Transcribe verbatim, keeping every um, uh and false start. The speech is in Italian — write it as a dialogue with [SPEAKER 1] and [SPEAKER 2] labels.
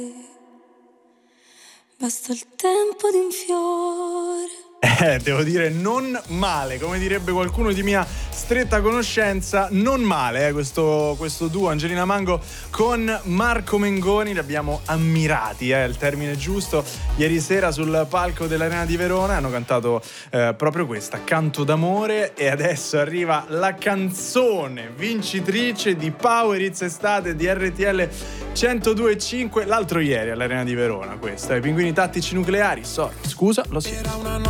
[SPEAKER 1] Basta il tempo di un fiore.
[SPEAKER 2] Eh, devo dire non male, come direbbe qualcuno di mia stretta conoscenza, non male eh, questo, questo duo Angelina Mango con Marco Mengoni, li abbiamo ammirati, è eh, il termine giusto, ieri sera sul palco dell'Arena di Verona, hanno cantato eh, proprio questa, Canto d'amore, e adesso arriva la canzone vincitrice di Power Hits Estate di R T L centodue e cinque, l'altro ieri all'Arena di Verona, questa, i Pinguini Tattici Nucleari, sorry, scusa, lo siento.